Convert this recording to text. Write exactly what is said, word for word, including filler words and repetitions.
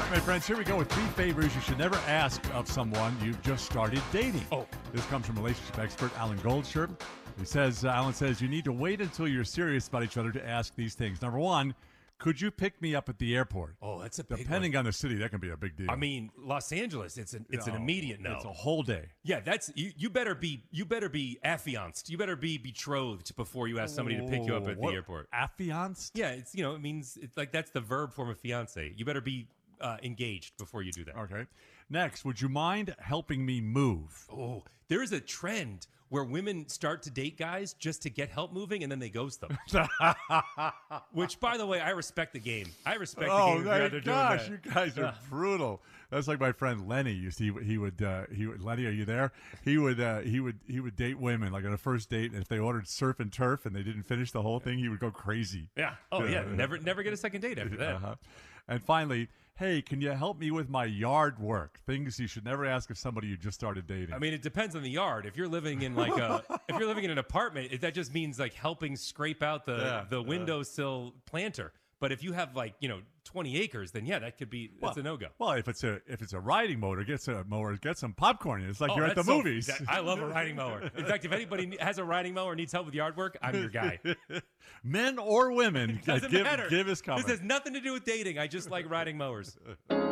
My friends, here we go with three favors you should never ask of someone you've just started dating. Oh. This comes from relationship expert Alan Goldshirt. He says, uh, Alan says, you need to wait until you're serious about each other to ask these things. Number one, could you pick me up at the airport? Oh, that's a big Depending one. on the city, that can be a big deal. I mean, Los Angeles, it's an it's an No, immediate no. It's a whole day. Yeah, that's you, you better be you better be affianced. You better be betrothed before you ask somebody to pick you up at What? the airport. Affianced? Yeah, it's you know, it means it's like that's the verb form of fiance. You better be uh, engaged before you do that. Okay. Next, would you mind helping me move? Oh, there is a trend where women start to date guys just to get help moving and then they ghost them. Which, by the way, I respect the game. I respect the Oh game. my rather gosh, doing you that. guys are Yeah. brutal. That's like my friend Lenny. You see, he would, uh, he would. Lenny, are you there? He would, uh, he would, he would date women like on a first date, and if they ordered surf and turf and they didn't finish the whole thing, he would go crazy. Yeah. Oh yeah. Never never get a second date after that. Uh-huh. And finally, hey, can you help me with my yard work? Things you should never ask of somebody you just started dating. I mean, it depends on the yard. If you're living in like a, if you're living in an apartment, it, that just means like helping scrape out the Yeah, the windowsill planter. But if you have like you know twenty acres, then yeah, that could be that's a no go. Well, if it's a if it's a riding mower, get some mower, get some popcorn. It's like Oh, you're at the that's so- movies. that- I love a riding mower. In fact, if anybody has a riding mower and needs help with yard work, I'm your guy. Men or women, Doesn't give, matter. give us comment. This has nothing to do with dating. I just like riding mowers.